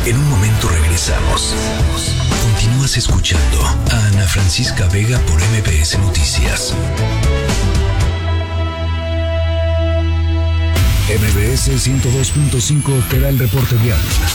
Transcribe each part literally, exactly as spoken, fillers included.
En un momento regresamos. Continúas escuchando a Ana Francisca Vega por M B S Noticias. M B S ciento dos punto cinco te da el reporte vial.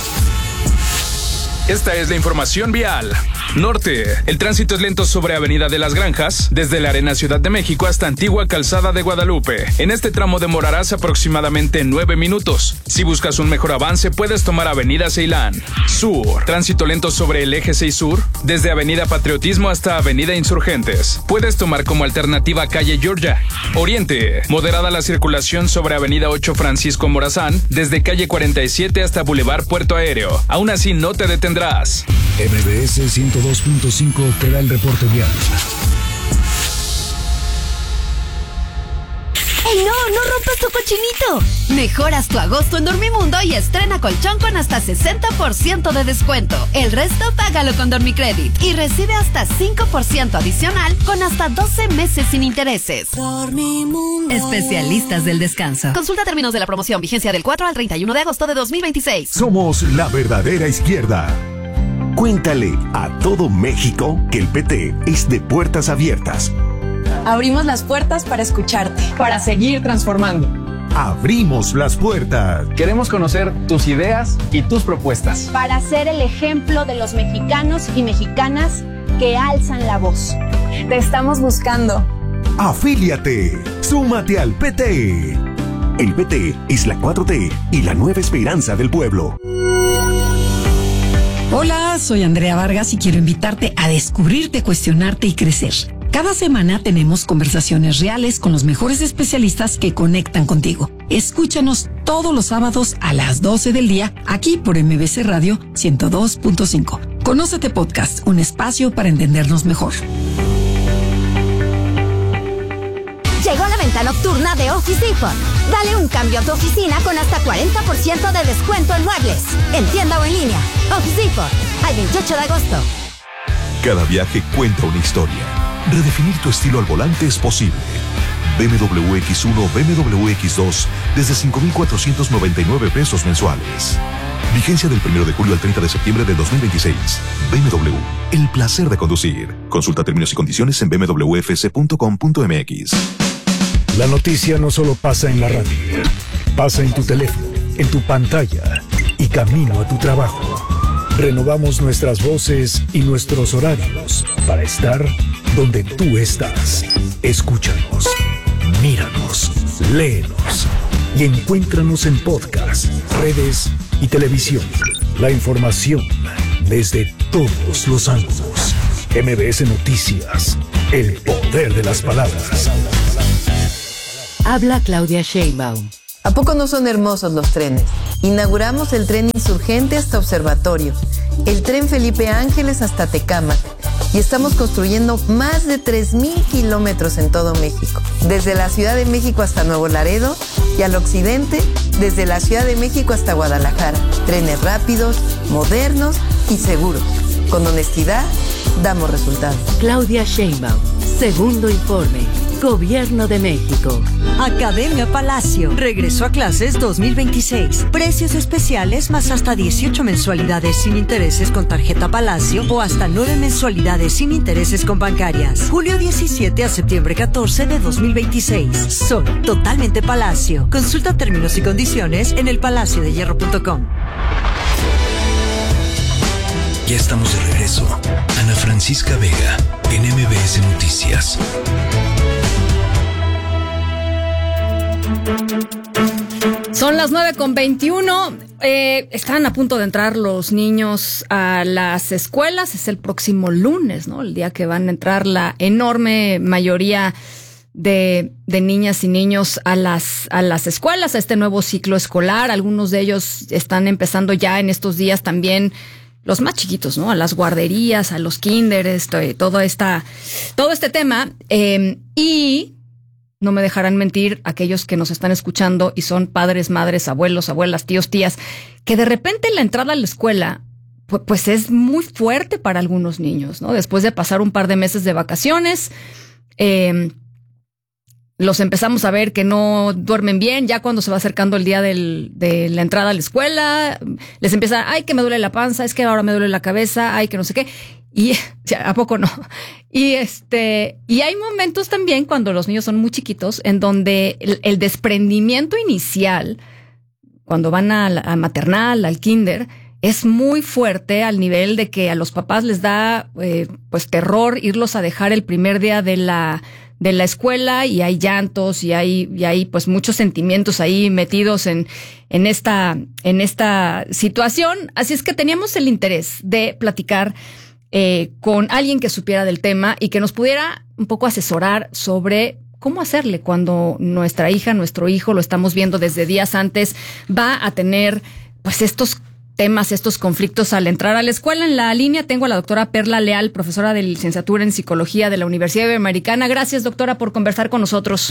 Esta es la información vial. Norte. El tránsito es lento sobre Avenida de las Granjas, desde la Arena Ciudad de México hasta Antigua Calzada de Guadalupe. En este tramo demorarás aproximadamente nueve minutos. Si buscas un mejor avance, puedes tomar Avenida Ceilán. Sur. Tránsito lento sobre el eje seis Sur, desde Avenida Patriotismo hasta Avenida Insurgentes. Puedes tomar como alternativa calle Georgia. Oriente. Moderada la circulación sobre Avenida ocho Francisco Morazán, desde calle cuarenta y siete hasta Boulevard Puerto Aéreo. Aún así, no te detendrás. M B S ciento dos punto cinco te da el reporte vial. ¡Ey, no! ¡No rompas tu cochinito! Mejoras tu agosto en Dormimundo y estrena colchón con hasta sesenta por ciento de descuento. El resto págalo con Dormicredit y recibe hasta cinco por ciento adicional con hasta doce meses sin intereses. Dormimundo. Especialistas del descanso. Consulta términos de la promoción. Vigencia del cuatro al treinta y uno de agosto de dos mil veintiséis. Somos la verdadera izquierda. Cuéntale a todo México que el P T es de puertas abiertas. Abrimos las puertas para escucharte, para seguir transformando. Abrimos las puertas. Queremos conocer tus ideas y tus propuestas. Para ser el ejemplo de los mexicanos y mexicanas que alzan la voz. Te estamos buscando. Afíliate. Súmate al P T. El P T es la cuatro T y la nueva esperanza del pueblo. Hola, soy Andrea Vargas y quiero invitarte a descubrirte, cuestionarte y crecer. Cada semana tenemos conversaciones reales con los mejores especialistas que conectan contigo. Escúchanos todos los sábados a las doce del día aquí por M B C Radio ciento dos punto cinco. Conócete Podcast, un espacio para entendernos mejor. Llegó la venta nocturna de Office Depot. Dale un cambio a tu oficina con hasta cuarenta por ciento de descuento en muebles. En tienda o en línea. Office Depot. Al veintiocho de agosto. Cada viaje cuenta una historia. Redefinir tu estilo al volante es posible. B M W X uno, B M W X dos desde cinco mil cuatrocientos noventa y nueve pesos mensuales. Vigencia del primero de julio al treinta de septiembre del dos mil veintiséis. B M W, el placer de conducir. Consulta términos y condiciones en b m w f c punto com punto m x. La noticia no solo pasa en la radio, pasa en tu teléfono, en tu pantalla y camino a tu trabajo. Renovamos nuestras voces y nuestros horarios para estar donde tú estás. Escúchanos, míranos, léenos y encuéntranos en podcast, redes y televisión. La información desde todos los ángulos. M B S Noticias, el poder de las palabras. Habla Claudia Sheinbaum. ¿A poco no son hermosos los trenes? Inauguramos el tren Insurgente hasta Observatorio, el tren Felipe Ángeles hasta Tecámac y estamos construyendo más de tres mil kilómetros en todo México, desde la Ciudad de México hasta Nuevo Laredo y al occidente, desde la Ciudad de México hasta Guadalajara. Trenes rápidos, modernos y seguros. Con honestidad, damos resultados. Claudia Sheinbaum, segundo informe. Gobierno de México. Academia Palacio. Regreso a clases dos mil veintiséis. Precios especiales más hasta dieciocho mensualidades sin intereses con tarjeta Palacio o hasta nueve mensualidades sin intereses con bancarias. Julio diecisiete a septiembre catorce de dos mil veintiséis. Son totalmente Palacio. Consulta términos y condiciones en el palacio de hierro punto com. Ya estamos de regreso. Ana Francisca Vega en M B S Noticias. Son las nueve con veintiuno. Eh, están a punto de entrar los niños a las escuelas. Es el próximo lunes, ¿no? El día que van a entrar la enorme mayoría de, de niñas y niños a las, a las escuelas, a este nuevo ciclo escolar. Algunos de ellos están empezando ya en estos días también, los más chiquitos, ¿no? A las guarderías, a los kinderes, todo esta, todo este tema. Eh, y no me dejarán mentir aquellos que nos están escuchando y son padres, madres, abuelos, abuelas, tíos, tías, que de repente la entrada a la escuela pues, pues es muy fuerte para algunos niños, ¿no? Después de pasar un par de meses de vacaciones, eh, los empezamos a ver que no duermen bien, ya cuando se va acercando el día del, de la entrada a la escuela, les empieza, ay, que me duele la panza, es que ahora me duele la cabeza, ay, que no sé qué, y ¿a poco no? Y este, y hay momentos también cuando los niños son muy chiquitos, en donde el, el desprendimiento inicial, cuando van a, la, a maternal, al kinder, es muy fuerte al nivel de que a los papás les da eh, pues terror irlos a dejar el primer día de la de la escuela, y hay llantos y hay y hay pues muchos sentimientos ahí metidos en en esta en esta situación. Así es que teníamos el interés de platicar eh, con alguien que supiera del tema y que nos pudiera un poco asesorar sobre cómo hacerle cuando nuestra hija, nuestro hijo, lo estamos viendo desde días antes, va a tener pues estos temas, estos conflictos al entrar a la escuela. En la línea tengo a la doctora Perla Leal, profesora de licenciatura en Psicología de la Universidad Iberoamericana. Gracias, doctora, por conversar con nosotros.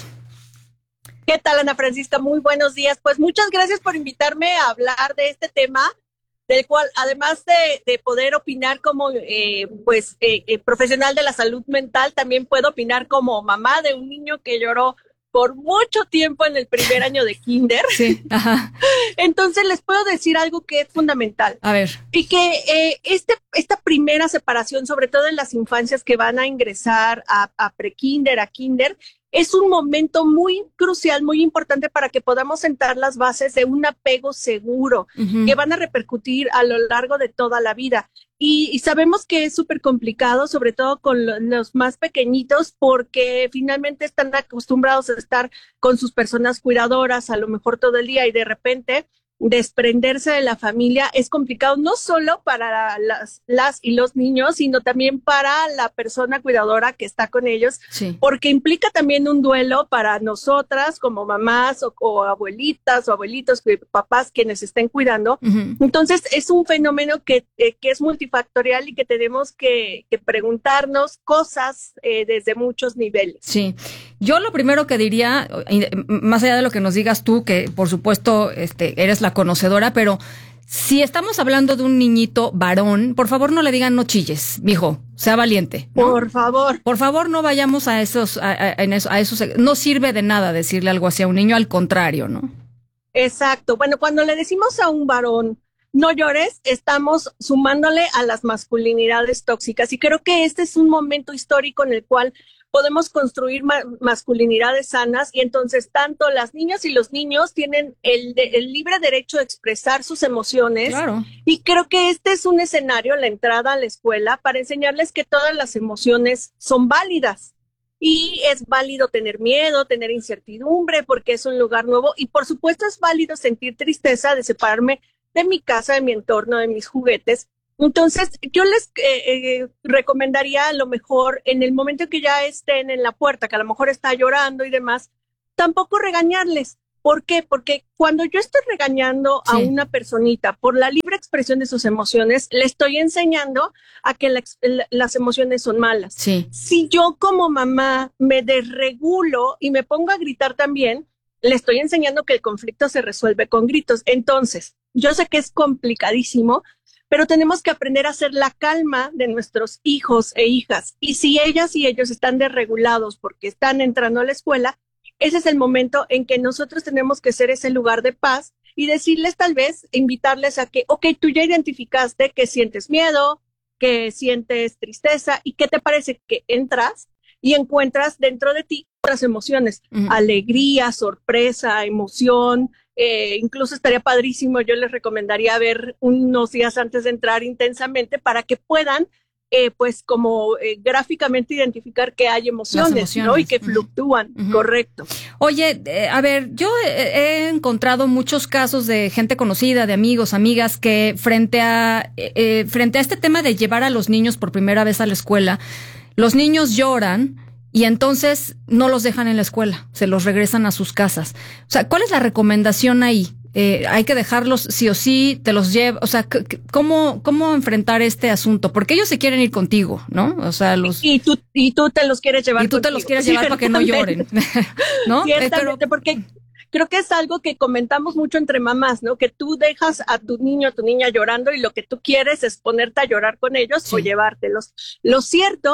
¿Qué tal, Ana Francisca? Muy buenos días. Pues muchas gracias por invitarme a hablar de este tema, del cual, además de, de poder opinar como eh, pues eh, eh, profesional de la salud mental, también puedo opinar como mamá de un niño que lloró por mucho tiempo en el primer año de kinder. Sí, ajá. Entonces les puedo decir algo que es fundamental. A ver. Y que eh, este, esta primera separación, sobre todo en las infancias que van a ingresar a, a pre-kinder, a kinder, es un momento muy crucial, muy importante para que podamos sentar las bases de un apego seguro, uh-huh, que van a repercutir a lo largo de toda la vida. Y, y sabemos que es súper complicado, sobre todo con lo, los más pequeñitos, porque finalmente están acostumbrados a estar con sus personas cuidadoras a lo mejor todo el día, y de repente desprenderse de la familia es complicado, no solo para las, las y los niños, sino también para la persona cuidadora que está con ellos, sí, porque implica también un duelo para nosotras como mamás o, o abuelitas o abuelitos, papás quienes estén cuidando. Uh-huh. Entonces es un fenómeno que, eh, que es multifactorial y que tenemos que, que preguntarnos cosas eh, desde muchos niveles. Sí, yo lo primero que diría, más allá de lo que nos digas tú, que por supuesto este, eres la conocedora, pero si estamos hablando de un niñito varón, por favor no le digan no chilles, mijo, sea valiente, ¿no? Por favor. Por favor no vayamos a esos, a, a, en eso, a esos, no sirve de nada decirle algo así a un niño, al contrario, ¿no? Exacto. Bueno, cuando le decimos a un varón no llores, estamos sumándole a las masculinidades tóxicas, y creo que este es un momento histórico en el cual podemos construir ma- masculinidades sanas, y entonces tanto las niñas y los niños tienen el, de, el libre derecho de expresar sus emociones. Claro. Y creo que este es un escenario, la entrada a la escuela, para enseñarles que todas las emociones son válidas. Y es válido tener miedo, tener incertidumbre, porque es un lugar nuevo, y por supuesto es válido sentir tristeza de separarme de mi casa, de mi entorno, de mis juguetes. Entonces, yo les eh, eh, recomendaría a lo mejor en el momento que ya estén en la puerta, que a lo mejor está llorando y demás, tampoco regañarles. ¿Por qué? Porque cuando yo estoy regañando sí. a una personita por la libre expresión de sus emociones, le estoy enseñando a que la, la, las emociones son malas. Sí. Si yo como mamá me desregulo y me pongo a gritar también, le estoy enseñando que el conflicto se resuelve con gritos. Entonces, yo sé que es complicadísimo, pero tenemos que aprender a hacer la calma de nuestros hijos e hijas. Y si ellas y ellos están desregulados porque están entrando a la escuela, ese es el momento en que nosotros tenemos que ser ese lugar de paz y decirles, tal vez, invitarles a que, ok, tú ya identificaste que sientes miedo, que sientes tristeza, y qué te parece que entras y encuentras dentro de ti otras emociones, uh-huh. alegría, sorpresa, emoción. Eh, incluso estaría padrísimo, yo les recomendaría ver unos días antes de entrar Intensamente para que puedan, eh, pues como eh, gráficamente identificar que hay emociones, emociones, ¿no? Y que uh-huh. fluctúan, uh-huh. correcto. Oye, eh, a ver, yo he encontrado muchos casos de gente conocida, de amigos, amigas, que frente a, eh, frente a este tema de llevar a los niños por primera vez a la escuela, los niños lloran y entonces no los dejan en la escuela, se los regresan a sus casas. O sea, ¿cuál es la recomendación ahí? Eh, hay que dejarlos sí o sí, te los lleva, o sea, ¿cómo, cómo enfrentar este asunto? Porque ellos se quieren ir contigo, ¿no? O sea, los... Y tú, y tú te los quieres llevar Y tú contigo. te los quieres llevar para que no lloren, ¿no? Ciertamente, Pero... porque creo que es algo que comentamos mucho entre mamás, ¿no? Que tú dejas a tu niño, a tu niña llorando y lo que tú quieres es ponerte a llorar con ellos sí. o llevártelos. Lo cierto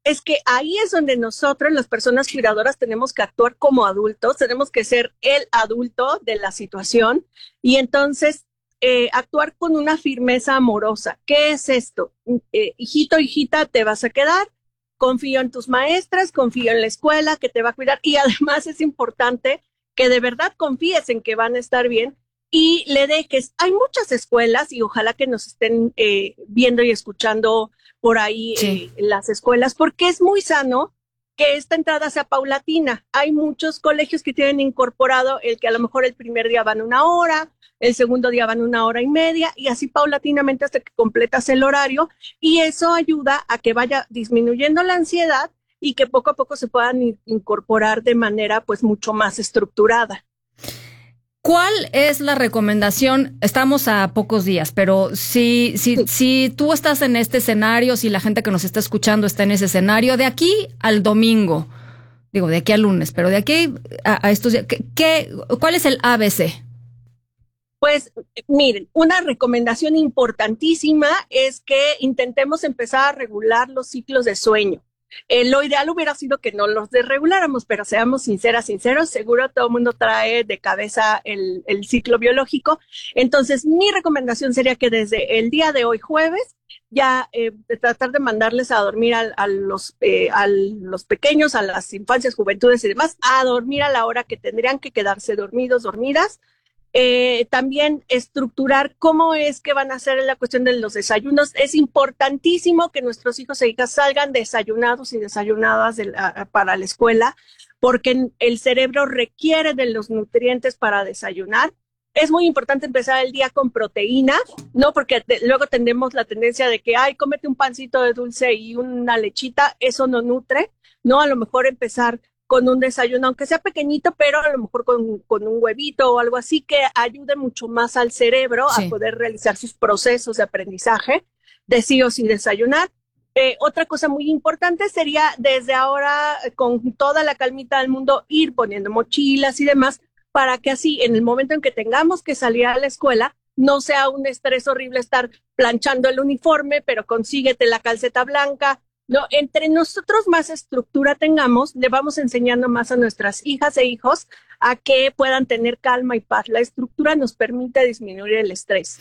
es que ahí es donde nosotros, las personas cuidadoras, tenemos que actuar como adultos, tenemos que ser el adulto de la situación y entonces eh, actuar con una firmeza amorosa. ¿Qué es esto? Eh, hijito, hijita, te vas a quedar, confío en tus maestras, confío en la escuela que te va a cuidar y además es importante que de verdad confíes en que van a estar bien y le dejes. Hay muchas escuelas y ojalá que nos estén eh, viendo y escuchando por ahí sí. eh, las escuelas, porque es muy sano que esta entrada sea paulatina. Hay muchos colegios que tienen incorporado el que a lo mejor el primer día van una hora, el segundo día van una hora y media y así paulatinamente hasta que completas el horario y eso ayuda a que vaya disminuyendo la ansiedad y que poco a poco se puedan incorporar de manera pues mucho más estructurada. ¿Cuál es la recomendación? Estamos a pocos días, pero si, si, sí. si tú estás en este escenario, si la gente que nos está escuchando está en ese escenario, de aquí al domingo, digo, de aquí al lunes, pero de aquí a, a estos días, ¿qué, qué, ¿cuál es el A B C? Pues miren, una recomendación importantísima es que intentemos empezar a regular los ciclos de sueño. Eh, lo ideal hubiera sido que no los desreguláramos, pero seamos sinceras, sinceros, seguro todo el mundo trae de cabeza el, el ciclo biológico. Entonces, mi recomendación sería que desde el día de hoy, jueves, ya eh, de tratar de mandarles a dormir a, a, los, eh, a los pequeños, a las infancias, juventudes y demás, a dormir a la hora que tendrían que quedarse dormidos, dormidas. Eh, también estructurar cómo es que van a hacer la cuestión de los desayunos. Es importantísimo que nuestros hijos e hijas salgan desayunados y desayunadas de la, para la escuela, porque el cerebro requiere de los nutrientes para desayunar. Es muy importante empezar el día con proteína, ¿no? Porque te, luego tendemos la tendencia de que, ay, cómete un pancito de dulce y una lechita, eso no nutre, ¿no? A lo mejor empezar con un desayuno, aunque sea pequeñito, pero a lo mejor con, con un huevito o algo así que ayude mucho más al cerebro sí. a poder realizar sus procesos de aprendizaje, de sí o sí desayunar. Eh, otra cosa muy importante sería desde ahora, con toda la calmita del mundo, ir poniendo mochilas y demás, para que así, en el momento en que tengamos que salir a la escuela, no sea un estrés horrible estar planchando el uniforme, pero consíguete la calceta blanca. No, entre nosotros más estructura tengamos, le vamos enseñando más a nuestras hijas e hijos a que puedan tener calma y paz. La estructura nos permite disminuir el estrés.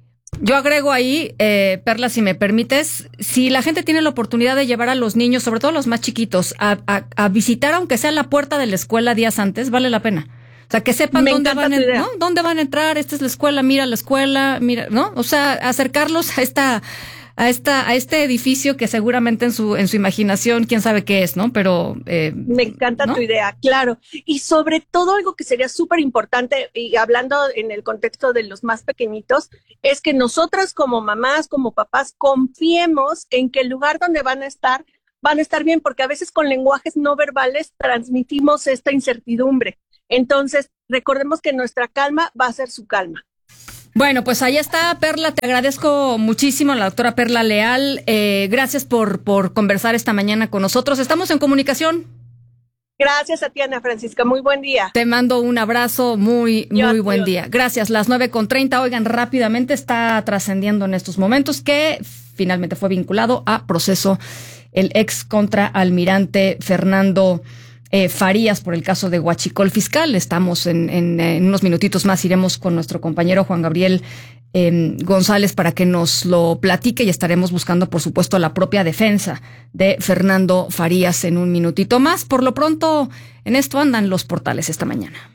Yo agrego ahí, eh, Perla, si me permites, si la gente tiene la oportunidad de llevar a los niños, sobre todo los más chiquitos, a, a, a visitar, aunque sea la puerta de la escuela días antes, vale la pena. O sea, que sepan dónde van, en, ¿no? dónde van a entrar, esta es la escuela, mira la escuela, mira, ¿no? O sea, acercarlos a esta... a esta a este edificio que seguramente en su en su imaginación quién sabe qué es, ¿no? Pero eh, me encanta ¿no? tu idea, claro. Y sobre todo algo que sería súper importante, y hablando en el contexto de los más pequeñitos, es que nosotras como mamás, como papás, confiemos en que el lugar donde van a estar, van a estar bien, porque a veces con lenguajes no verbales transmitimos esta incertidumbre. Entonces, recordemos que nuestra calma va a ser su calma. Bueno, pues ahí está, Perla, te agradezco muchísimo, la doctora Perla Leal, eh, gracias por, por conversar esta mañana con nosotros, estamos en comunicación. Gracias a ti, Ana Francisca, muy buen día. Te mando un abrazo, muy, muy Yo, buen día. Gracias, las nueve con treinta, oigan, rápidamente está trascendiendo en estos momentos que finalmente fue vinculado a proceso el ex contraalmirante Fernando Eh, Farías por el caso de Huachicol Fiscal. Estamos en, en, en unos minutitos más, iremos con nuestro compañero Juan Gabriel eh, González para que nos lo platique y estaremos buscando, por supuesto, la propia defensa de Fernando Farías en un minutito más. Por lo pronto, en esto andan los portales esta mañana.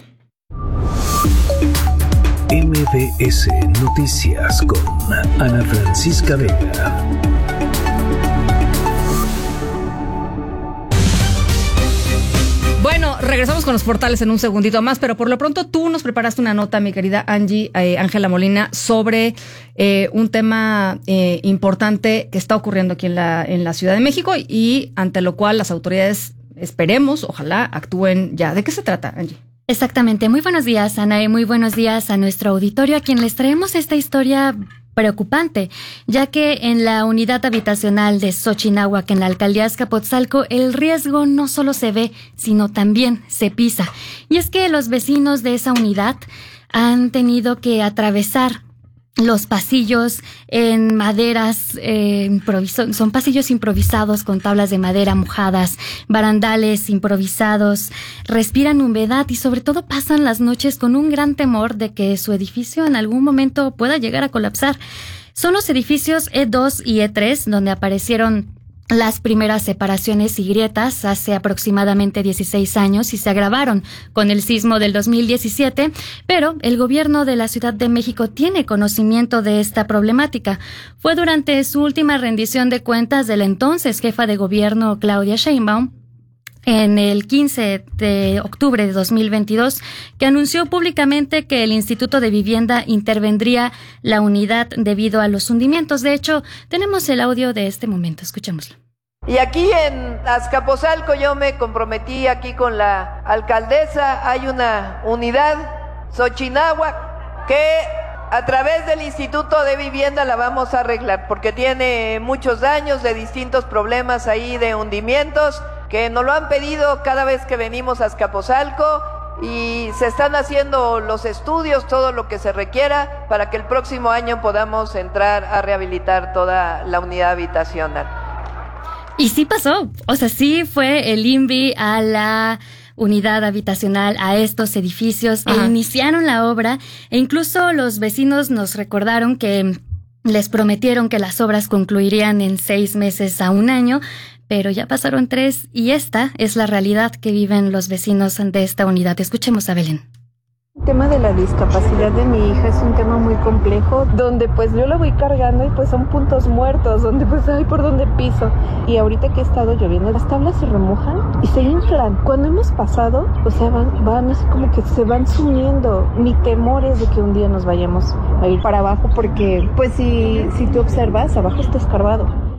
M B S Noticias con Ana Francisca Vega. Bueno, regresamos con los portales en un segundito más, pero por lo pronto tú nos preparaste una nota, mi querida Angie, eh, Ángela Molina, sobre eh, un tema eh, importante que está ocurriendo aquí en la, en la Ciudad de México y ante lo cual las autoridades, esperemos, ojalá actúen ya. ¿De qué se trata, Angie? Exactamente. Muy buenos días, Ana, y muy buenos días a nuestro auditorio, a quien les traemos esta historia preocupante, ya que en la unidad habitacional de Xochinahuac, en la alcaldía Azcapotzalco, el riesgo no solo se ve, sino también se pisa. Y es que los vecinos de esa unidad han tenido que atravesar los pasillos en maderas, eh, improviso- son pasillos improvisados con tablas de madera mojadas, barandales improvisados, respiran humedad y sobre todo pasan las noches con un gran temor de que su edificio en algún momento pueda llegar a colapsar. Son los edificios E dos y E tres donde aparecieron las primeras separaciones y grietas hace aproximadamente dieciséis años y se agravaron con el sismo del dos mil diecisiete, pero el gobierno de la Ciudad de México tiene conocimiento de esta problemática. Fue durante su última rendición de cuentas de la entonces jefa de gobierno Claudia Sheinbaum, en el quince de octubre de dos mil veintidós, que anunció públicamente que el Instituto de Vivienda intervendría la unidad debido a los hundimientos. De hecho, tenemos el audio de este momento. Escuchémoslo. Y aquí en Azcapotzalco yo me comprometí aquí con la alcaldesa, hay una unidad, Xochináhuac, que a través del Instituto de Vivienda la vamos a arreglar, porque tiene muchos daños de distintos problemas ahí de hundimientos, que nos lo han pedido cada vez que venimos a Azcapotzalco y se están haciendo los estudios, todo lo que se requiera para que el próximo año podamos entrar a rehabilitar toda la unidad habitacional. Y sí pasó, o sea, sí fue el I N V I a la unidad habitacional, a estos edificios, e iniciaron la obra, e incluso los vecinos nos recordaron que les prometieron que las obras concluirían en seis meses a un año, pero ya pasaron tres y esta es la realidad que viven los vecinos de esta unidad. Escuchemos a Belén. El tema de la discapacidad de mi hija es un tema muy complejo, donde pues yo la voy cargando y pues son puntos muertos, donde pues hay por donde piso. Y ahorita que ha estado lloviendo, las tablas se remojan y se inflan. Cuando hemos pasado, o sea, van, van así como que se van sumiendo. Mi temor es de que un día nos vayamos a ir para abajo, porque pues si, si tú observas, abajo está escarbado.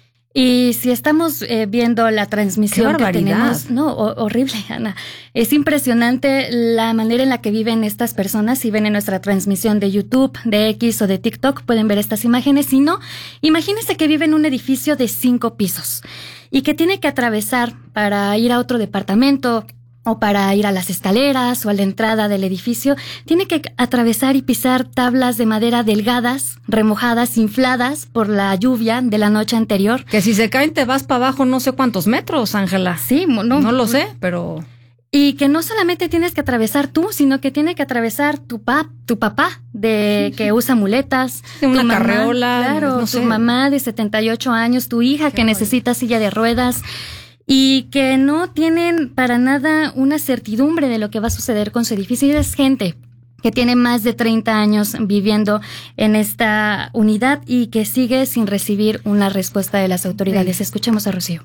Y si estamos eh, viendo la transmisión que tenemos, no, o, horrible, Ana. Es impresionante la manera en la que viven estas personas. Si ven en nuestra transmisión de YouTube, de X o de TikTok, pueden ver estas imágenes. Si no, imagínense que vive en un edificio de cinco pisos y que tiene que atravesar para ir a otro departamento o para ir a las escaleras o a la entrada del edificio, tiene que atravesar y pisar tablas de madera delgadas, remojadas, infladas por la lluvia de la noche anterior. Que si se caen te vas para abajo no sé cuántos metros, Ángela. Sí, no, no lo sé, pero... Y que no solamente tienes que atravesar tú, sino que tiene que atravesar tu pap, tu papá, de sí, que sí. usa muletas, una tu mamá, carreola, claro, no tu sé. mamá de setenta y ocho años, tu hija Qué que bueno. necesita silla de ruedas, y que no tienen para nada una certidumbre de lo que va a suceder con su edificio. Y es gente que tiene más de treinta años viviendo en esta unidad y que sigue sin recibir una respuesta de las autoridades. Sí. Escuchemos a Rocío.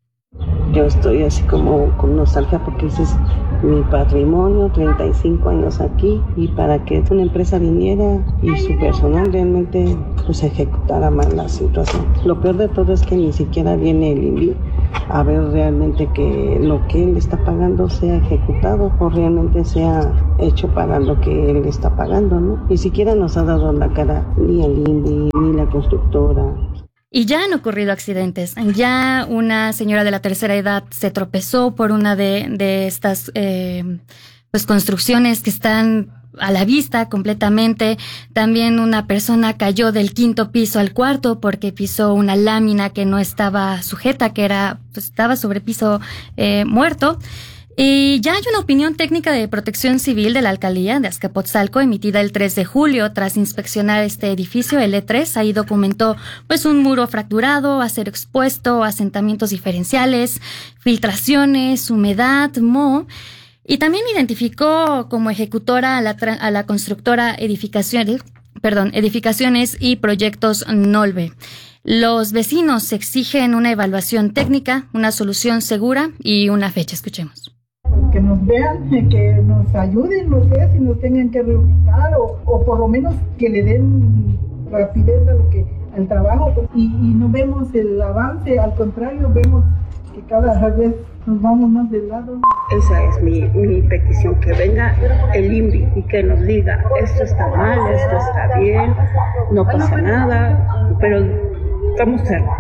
Yo estoy así como con nostalgia porque ese es mi patrimonio, treinta y cinco años aquí, y para que una empresa viniera y su personal realmente pues ejecutara mal la situación. Lo peor de todo es que ni siquiera viene el I N V I a ver realmente que lo que él está pagando sea ejecutado o realmente sea hecho para lo que él está pagando, ¿no? Ni siquiera nos ha dado la cara ni el I N V I ni la constructora. Y ya han ocurrido accidentes. Ya una señora de la tercera edad se tropezó por una de, de estas eh, pues construcciones que están a la vista completamente. También una persona cayó del quinto piso al cuarto porque pisó una lámina que no estaba sujeta, que era pues estaba sobre piso eh, muerto. Y ya hay una opinión técnica de protección civil de la alcaldía de Azcapotzalco emitida el tres de julio tras inspeccionar este edificio, el E tres. Ahí documentó pues un muro fracturado, acero expuesto, asentamientos diferenciales, filtraciones, humedad, moho. Y también identificó como ejecutora a la, a la constructora Edificaciones, perdón, Edificaciones y Proyectos Nolve. Los vecinos exigen una evaluación técnica, una solución segura y una fecha. Escuchemos. Que nos vean, que nos ayuden, no sé, si nos tengan que reubicar o, o por lo menos que le den rapidez a lo que, al trabajo, pues, y, y no vemos el avance, al contrario, vemos que cada vez nos vamos más de lado. Esa es mi, mi petición, que venga el I N V I y que nos diga, esto está mal, esto está bien, no pasa nada, pero estamos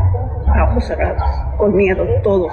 a ojos cerrados, con miedo todos.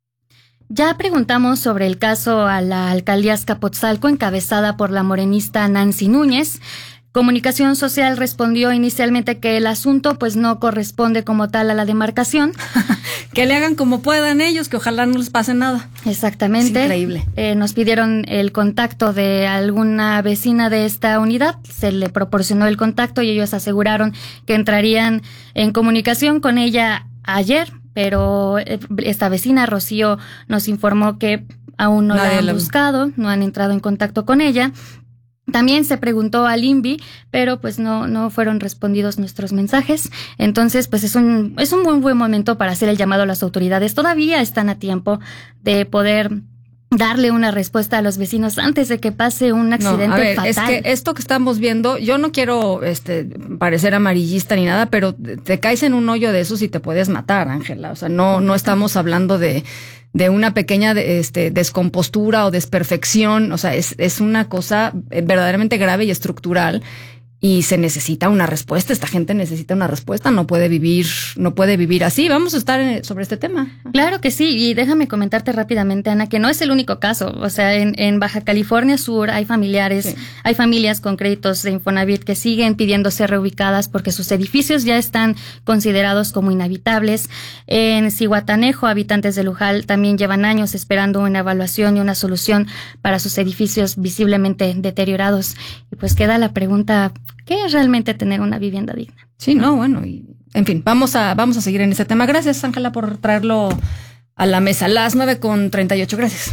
Ya preguntamos sobre el caso a la alcaldía Azcapotzalco, encabezada por la morenista Nancy Núñez, Comunicación Social respondió inicialmente que el asunto pues no corresponde como tal a la demarcación. Que le hagan como puedan ellos, que ojalá no les pase nada. Exactamente. Es increíble. Eh, nos pidieron el contacto de alguna vecina de esta unidad, se le proporcionó el contacto y ellos aseguraron que entrarían en comunicación con ella ayer, pero esta vecina, Rocío, nos informó que aún no Nadie la han la... buscado, no han entrado en contacto con ella. También se preguntó al I N V I, pero pues no no fueron respondidos nuestros mensajes. Entonces, pues es un es un buen buen momento para hacer el llamado a las autoridades. Todavía están a tiempo de poder darle una respuesta a los vecinos antes de que pase un accidente no, a ver, fatal. Es que esto que estamos viendo, yo no quiero este parecer amarillista ni nada, pero te caes en un hoyo de esos y te puedes matar, Ángela. O sea, no no estamos hablando de de una pequeña este, descompostura o desperfección, o sea, es, es una cosa verdaderamente grave y estructural y se necesita una respuesta, esta gente necesita una respuesta, no puede vivir, no puede vivir así. Vamos a estar en, sobre este tema. Claro que sí, y déjame comentarte rápidamente, Ana, que no es el único caso, o sea, en, en Baja California Sur hay familiares, sí. hay familias con créditos de Infonavit que siguen pidiendo ser reubicadas porque sus edificios ya están considerados como inhabitables. En Zihuatanejo, habitantes de Lujal también llevan años esperando una evaluación y una solución para sus edificios visiblemente deteriorados. Y pues queda la pregunta, ¿qué es realmente tener una vivienda digna? Sí, no, bueno, y, en fin, vamos a vamos a seguir en este tema. Gracias, Ángela, por traerlo a la mesa. Las nueve con treinta y ocho, gracias.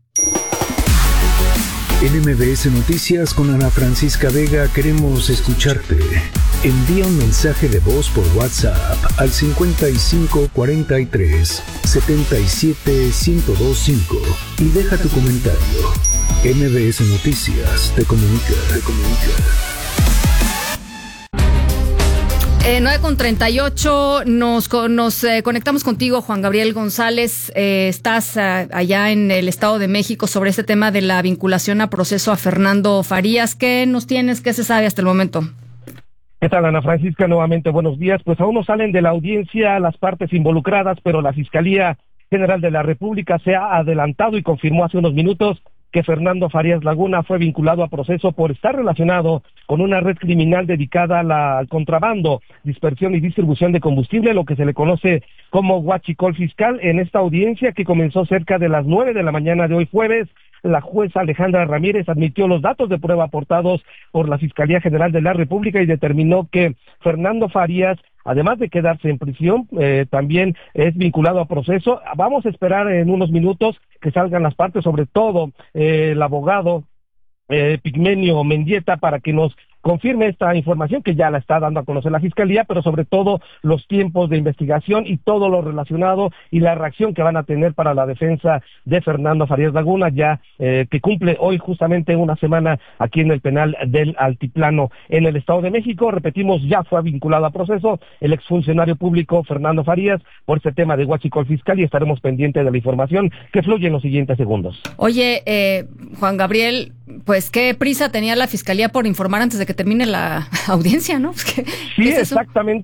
En M B S Noticias con Ana Francisca Vega queremos escucharte. Envía un mensaje de voz por WhatsApp al cincuenta y cinco cuarenta y tres setenta y siete ciento veinticinco y deja tu comentario. M B S Noticias te comunica, te comunica. Eh, nueve con treinta y ocho, nos, nos eh, conectamos contigo, Juan Gabriel González. Eh, estás uh, allá en el Estado de México sobre este tema de la vinculación a proceso a Fernando Farías. ¿Qué nos tienes? ¿Qué se sabe hasta el momento? ¿Qué tal, Ana Francisca? Nuevamente, buenos días. Pues aún no salen de la audiencia las partes involucradas, pero la Fiscalía General de la República se ha adelantado y confirmó hace unos minutos que Fernando Farías Laguna fue vinculado a proceso por estar relacionado con una red criminal dedicada a la, al contrabando, dispersión y distribución de combustible, lo que se le conoce como huachicol fiscal. En esta audiencia, que comenzó cerca de las nueve de la mañana de hoy jueves, la jueza Alejandra Ramírez admitió los datos de prueba aportados por la Fiscalía General de la República y determinó que Fernando Farías, además de quedarse en prisión, eh, también es vinculado a proceso. Vamos a esperar en unos minutos que salgan las partes, sobre todo eh, el abogado eh, Pigmenio Mendieta, para que nos confirme esta información que ya la está dando a conocer la Fiscalía, pero sobre todo los tiempos de investigación y todo lo relacionado y la reacción que van a tener para la defensa de Fernando Farías Laguna, ya eh, que cumple hoy justamente una semana aquí en el penal del Altiplano en el Estado de México. Repetimos, ya fue vinculado a proceso el exfuncionario público Fernando Farías por este tema de huachicol fiscal y estaremos pendientes de la información que fluye en los siguientes segundos. Oye, eh, Juan Gabriel, pues qué prisa tenía la Fiscalía por informar antes de que termine la audiencia, ¿no? Sí, ¿qué es exactamente.